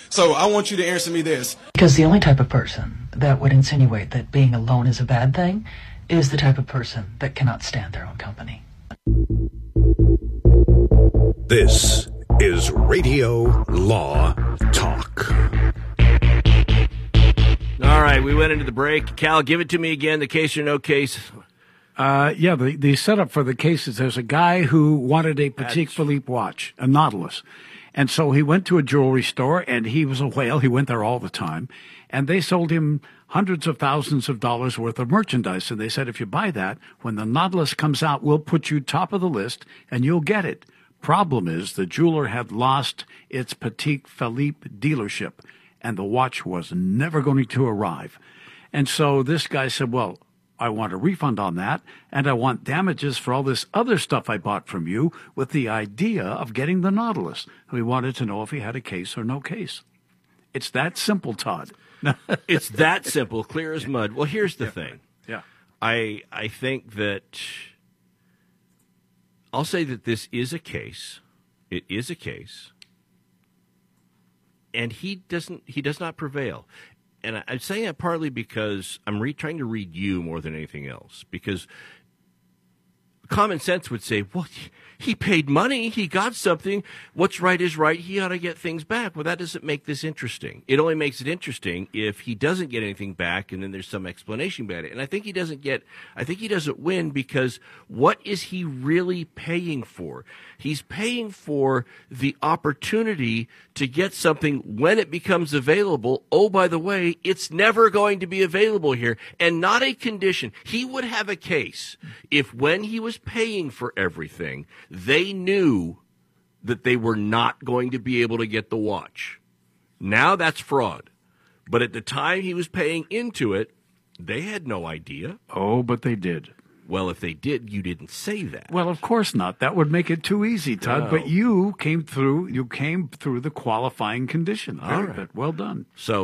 So I want you to answer me this. Because the only type of person that would insinuate that being alone is a bad thing is the type of person that cannot stand their own company. This is Radio Law Talk. All right, we went into the break. Cal, give it to me again, the case or no case. The setup for the case is there's a guy who wanted a Patek Philippe watch, a Nautilus. And so he went to a jewelry store, and he was a whale. He went there all the time. And they sold him hundreds of thousands of dollars worth of merchandise. And they said, if you buy that, when the Nautilus comes out, we'll put you top of the list, and you'll get it. Problem is, the jeweler had lost its Patek Philippe dealership, and the watch was never going to arrive. And so this guy said, well, I want a refund on that, and I want damages for all this other stuff I bought from you with the idea of getting the Nautilus. We wanted to know if he had a case or no case. It's that simple, Todd. It's that simple, clear as mud. Well, here's the thing. Yeah. I think that I'll say that this is a case. It is a case. And he does not prevail. And I'm saying that partly because I'm trying to read you more than anything else. Because common sense would say, well, he paid money. He got something. What's right is right. He ought to get things back. Well, that doesn't make this interesting. It only makes it interesting if he doesn't get anything back and then there's some explanation about it. And I think he doesn't win because what is he really paying for? He's paying for the opportunity to get something when it becomes available. Oh, by the way, it's never going to be available here and not a condition. He would have a case if when he was paying for everything, they knew that they were not going to be able to get the watch. Now that's fraud. But at the time he was paying into it, they had no idea. Oh, but they did. Well, if they did, you didn't say that. Well, of course not. That would make it too easy, Todd. No. But you came through the qualifying condition. All right. Good. Well done.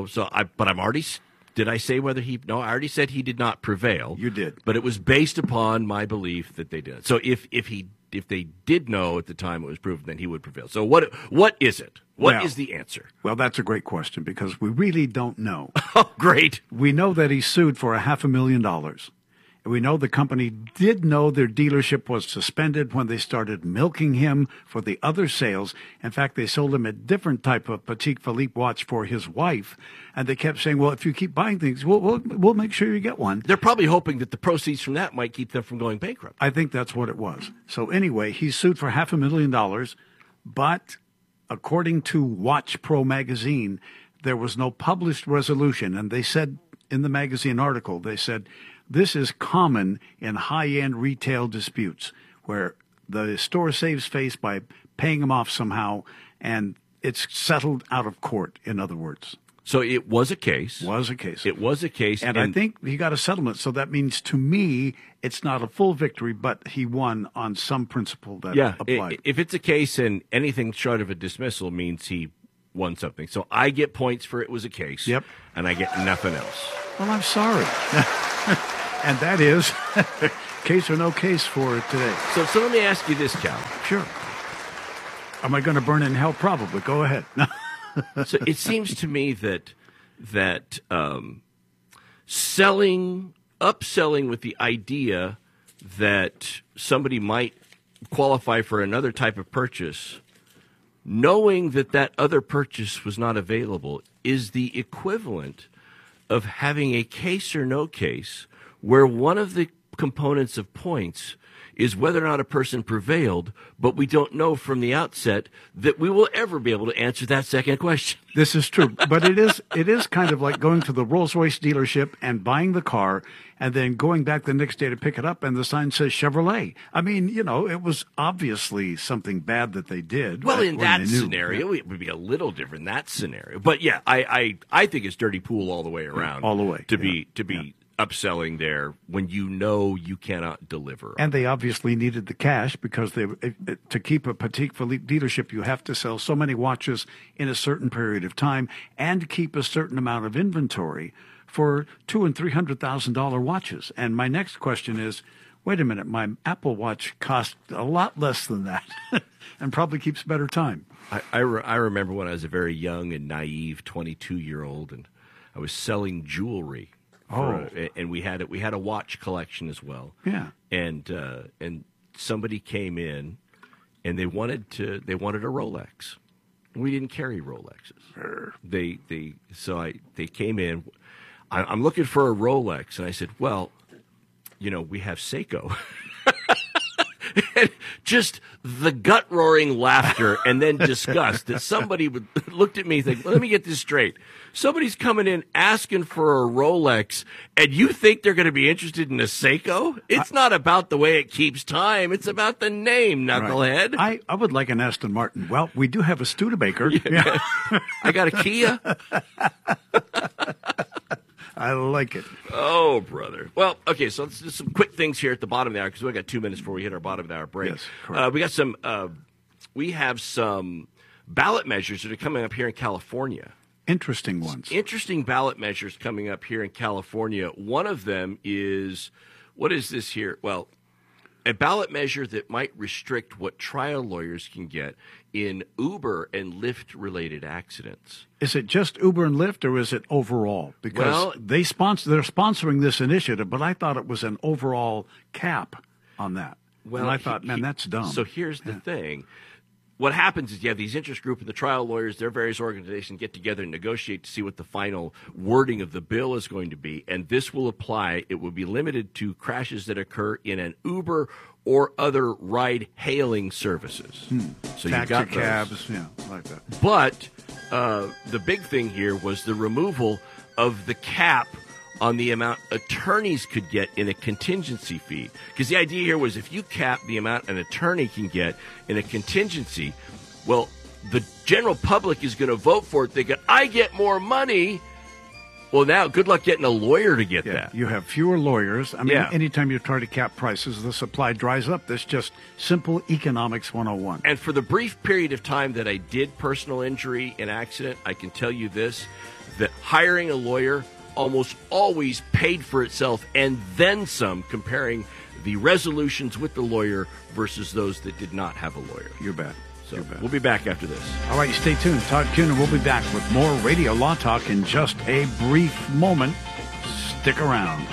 But I'm already. Did I say whether he? No, I already said he did not prevail. You did. But it was based upon my belief that they did. So if they did know at the time it was proven, then he would prevail. So what is it? What is the answer? Well, that's a great question because we really don't know. Oh, great. We know that he sued for $500,000. We know the company did know their dealership was suspended when they started milking him for the other sales. In fact, they sold him a different type of Patek Philippe watch for his wife. And they kept saying, well, if you keep buying things, we'll make sure you get one. They're probably hoping that the proceeds from that might keep them from going bankrupt. I think that's what it was. So anyway, he sued for $500,000. But according to Watch Pro magazine, there was no published resolution. And they said in the magazine article, they said, this is common in high-end retail disputes where the store saves face by paying them off somehow, and it's settled out of court, in other words. So it was a case. It was a case. And I think he got a settlement, so that means to me it's not a full victory, but he won on some principle that applied. If it's a case and anything short of a dismissal means he won something. So I get points for it was a case. Yep. And I get nothing else. Well, I'm sorry. And that is case or no case for today. So let me ask you this, Cal. Sure. Am I going to burn in hell? Probably. Go ahead. So it seems to me that upselling with the idea that somebody might qualify for another type of purchase, knowing that other purchase was not available, is the equivalent of having a case or no case where one of the components of points is whether or not a person prevailed, but we don't know from the outset that we will ever be able to answer that second question. This is true, but it is kind of like going to the Rolls-Royce dealership and buying the car and then going back the next day to pick it up and the sign says Chevrolet. I mean, it was obviously something bad that they did. Well, in that scenario, it would be a little different, that scenario. But yeah, I think it's dirty pool all the way around. All the way. To be upselling there when you cannot deliver. And they obviously needed the cash because to keep a Patek Philippe dealership, you have to sell so many watches in a certain period of time and keep a certain amount of inventory for $200,000 and $300,000 watches. And my next question is, wait a minute, my Apple Watch costs a lot less than that and probably keeps better time. I remember when I was a very young and naive 22-year-old, and I was selling jewelry. And we had a watch collection as well. Yeah. And somebody came in, and they wanted a Rolex. We didn't carry Rolexes. They came in. I'm looking for a Rolex, and I said, well, we have Seiko. And just the gut-roaring laughter and then disgust that somebody looked at me and think, well, let me get this straight. Somebody's coming in asking for a Rolex, and you think they're going to be interested in a Seiko? It's not about the way it keeps time. It's about the name, knucklehead. Right. I would like an Aston Martin. Well, we do have a Studebaker. Yeah. I got a Kia. I like it. Oh, brother. Well, okay, so let's do some quick things here at the bottom of the hour because we've got 2 minutes before we hit our bottom of the hour break. Yes, correct. We have some ballot measures that are coming up here in California. Interesting ones. Interesting ballot measures coming up here in California. One of them is, what is this here? Well, a ballot measure that might restrict what trial lawyers can get in Uber and Lyft-related accidents. Is it just Uber and Lyft, or is it overall? Because they're sponsoring this initiative, but I thought it was an overall cap on that. Well, and I thought, man, that's dumb. So here's the thing. What happens is you have these interest group and the trial lawyers, their various organizations get together and negotiate to see what the final wording of the bill is going to be. And this will apply. It will be limited to crashes that occur in an Uber or other ride-hailing services. So Taxi you got cabs, yeah, like that. But the big thing here was the removal of the cap on the amount attorneys could get in a contingency fee. Because the idea here was if you cap the amount an attorney can get in a contingency, well, the general public is going to vote for it. They go, I get more money. Well, now, good luck getting a lawyer to get that. You have fewer lawyers. I mean, anytime you try to cap prices, the supply dries up. That's just simple economics 101. And for the brief period of time that I did personal injury and accident, I can tell you this, that hiring a lawyer almost always paid for itself and then some, comparing the resolutions with the lawyer versus those that did not have a lawyer. You bet. So we'll be back after this. All right, stay tuned. Todd Kuhn, we'll be back with more Radio Law Talk in just a brief moment. Stick around.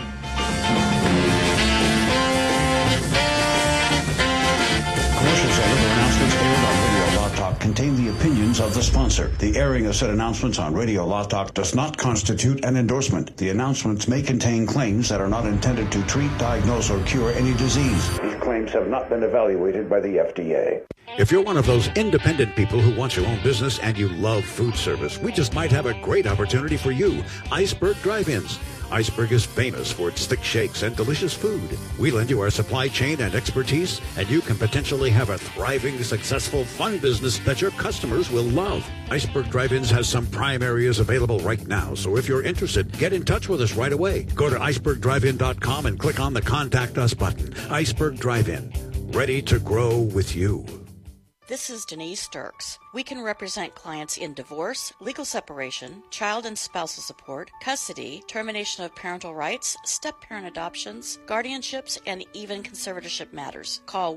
Commercials and other announcements aired on Radio Law Talk contain the opinions of the sponsor. The airing of said announcements on Radio Law Talk does not constitute an endorsement. The announcements may contain claims that are not intended to treat, diagnose, or cure any disease. These claims have not been evaluated by the FDA. If you're one of those independent people who wants your own business and you love food service, we just might have a great opportunity for you. Iceberg Drive-Ins. Iceberg is famous for its thick shakes and delicious food. We lend you our supply chain and expertise, and you can potentially have a thriving, successful, fun business that your customers will love. Iceberg Drive-Ins has some prime areas available right now, so if you're interested, get in touch with us right away. Go to icebergdrivein.com and click on the Contact Us button. Iceberg Drive-In, ready to grow with you. This is Denise Dirks. We can represent clients in divorce, legal separation, child and spousal support, custody, termination of parental rights, step-parent adoptions, guardianships, and even conservatorship matters. Call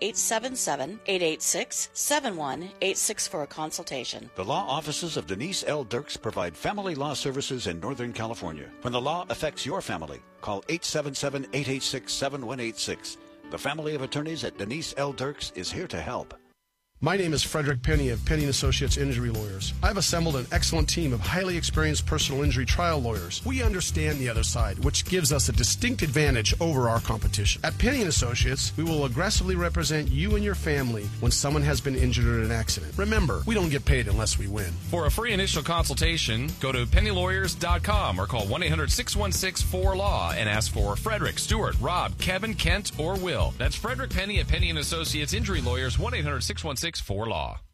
1-877-886-7186 for a consultation. The law offices of Denise L. Dirks provide family law services in Northern California. When the law affects your family, call 877-886-7186. The family of attorneys at Denise L. Dirks is here to help. My name is Frederick Penny of Penny & Associates Injury Lawyers. I've assembled an excellent team of highly experienced personal injury trial lawyers. We understand the other side, which gives us a distinct advantage over our competition. At Penny & Associates, we will aggressively represent you and your family when someone has been injured in an accident. Remember, we don't get paid unless we win. For a free initial consultation, go to pennylawyers.com or call 1-800-616-4LAW and ask for Frederick, Stuart, Rob, Kevin, Kent, or Will. That's Frederick Penny at Penny & Associates Injury Lawyers, 1-800-616-4LAW.